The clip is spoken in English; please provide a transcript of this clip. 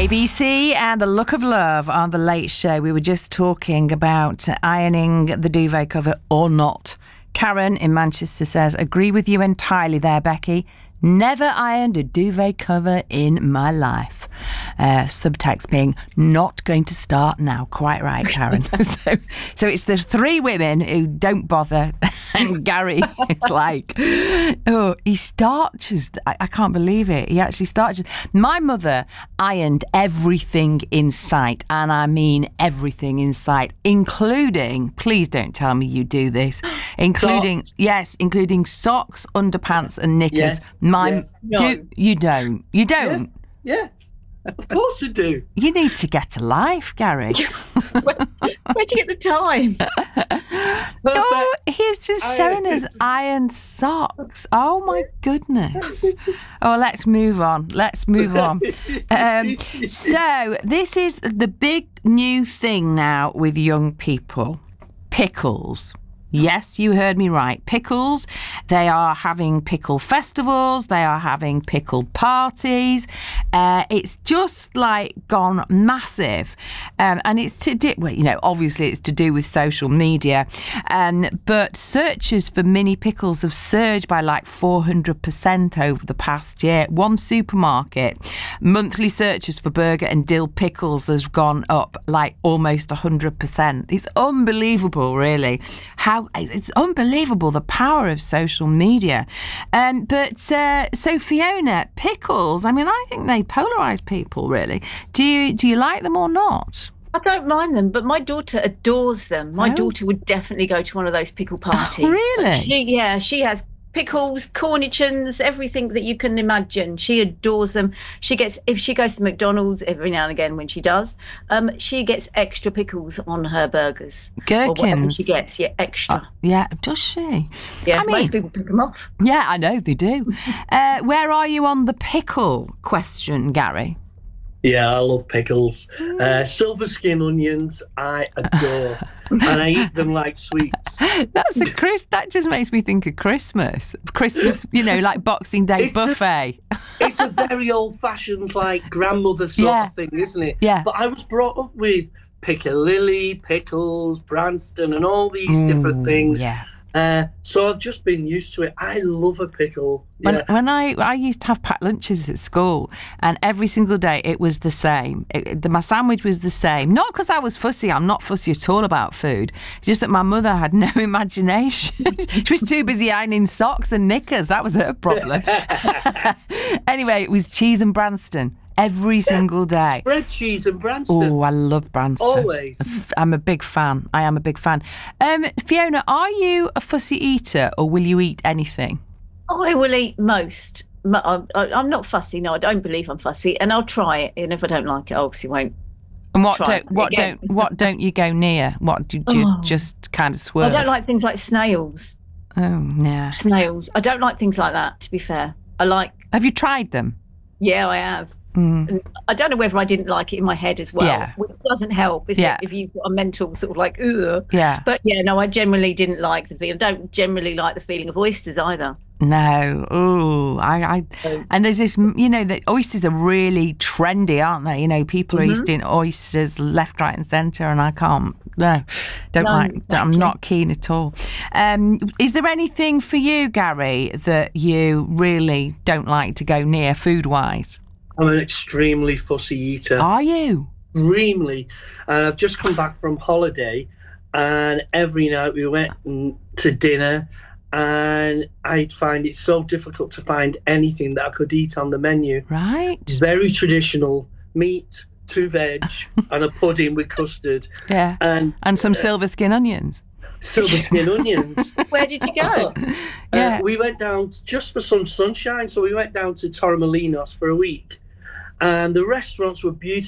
ABC and The Look of Love on The Late Show. We were just talking about ironing the duvet cover or not. Karen in Manchester says, agree with you entirely there, Becky. Never ironed a duvet cover in my life. Subtext being, not going to start now. Quite right, Karen. So it's the three women who don't bother, and Gary is like, oh, he starches. I can't believe it. He actually starches. My mother ironed everything in sight, and I mean everything in sight, including, please don't tell me you do this, including socks, underpants and knickers. Yes. You don't. Yes, of course I do. You need to get a life, Gary. Where'd you get the time? Oh, he's just showing us ironed socks. Oh my goodness. Oh, let's move on. So this is the big new thing now with young people. Pickles. Yes, you heard me right. Pickles. They are having pickle festivals. They are having pickle parties. It's just like gone massive. And it's to do, obviously it's to do with social media. But searches for mini pickles have surged by like 400% over the past year. One supermarket, monthly searches for burger and dill pickles has gone up like almost 100%. It's unbelievable, really. It's unbelievable the power of social media. So Fiona, pickles, I mean, I think they polarise people, really. Do you like them or not? I don't mind them, but my daughter adores them. My daughter would definitely go to one of those pickle parties. Oh, really? She has pickles, cornichons, everything that you can imagine. She adores them. If she goes to McDonald's every now and again, when she does, she gets extra pickles on her burgers. Gherkins. Or whatever she gets, extra. Does she? Yeah, most people pick them off. Yeah, I know they do. Where are you on the pickle question, Gary? Yeah, I love pickles. Silver skin onions, I adore. And I eat them like sweets. That just makes me think of Christmas. Like Boxing Day buffet. It's a very old-fashioned, like, grandmother sort of thing, isn't it? Yeah. But I was brought up with Piccalilli, pickles, Branston, and all these different things. Yeah. So I've just been used to it. I love a pickle. When I used to have packed lunches at school, and every single day it was the same. My sandwich was the same. Not because I was fussy. I'm not fussy at all about food. It's just that my mother had no imagination. She was too busy ironing socks and knickers. That was her problem. Anyway, it was cheese and Branston. Every single day. Spread cheese and Branston. Oh, I love Branston. Always. I'm a big fan. I am a big fan. Fiona, are you a fussy eater or will you eat anything? I will eat most. I'm not fussy. No, I don't believe I'm fussy, and I'll try it. And if I don't like it, I obviously won't. And what don't you go near? What do you just kind of swerve? I don't like things like snails. Oh, yeah. Snails. I don't like things like that, to be fair. Have you tried them? Yeah, I have. And I don't know whether I didn't like it in my head as well, which doesn't help, is it? If you've got a mental sort of like, ugh. Yeah. But I generally didn't like the feeling. I don't generally like the feeling of oysters either. No. Oh, and there's this, the oysters are really trendy, aren't they? People are eating oysters left, right and centre, and I can't. I'm not keen at all. Is there anything for you, Gary, that you really don't like to go near food-wise? I'm an extremely fussy eater. Are you? Extremely. And I've just come back from holiday, and every night we went to dinner, and I'd find it so difficult to find anything that I could eat on the menu. Right. Very traditional: meat, 2 veg, and a pudding with custard. Yeah. And some silver skin onions. Silver skin onions. Where did you go? We went down just for some sunshine, so we went down to Torremolinos for a week. And the restaurants were beautiful.